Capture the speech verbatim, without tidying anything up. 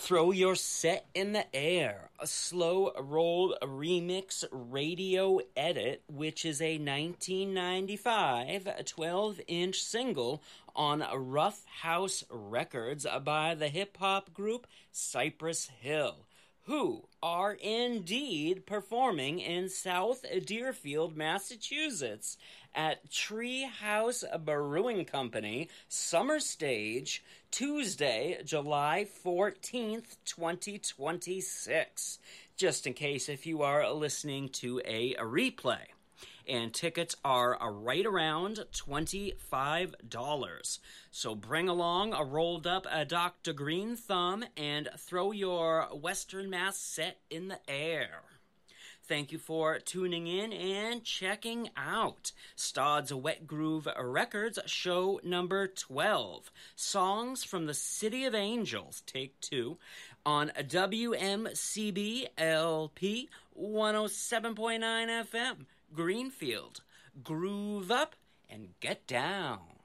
Throw Your Set in the Air, a slow-rolled remix radio edit, which is a nineteen ninety-five twelve-inch single on Rough House Records by the hip-hop group Cypress Hill, who are indeed performing in South Deerfield, Massachusetts at Treehouse Brewing Company Summer Stage, Tuesday, July fourteenth, twenty twenty-six, just in case if you are listening to a replay. And tickets are right around twenty-five dollars. So bring along a rolled up a Doctor Green Thumb and throw your Western Mass set in the air. Thank you for tuning in and checking out Stodd's Wet Groove Records show number twelve, Songs from the City of Angels, take two, on W M C B L P one oh seven point nine F M, Greenfield. Groove up and get down.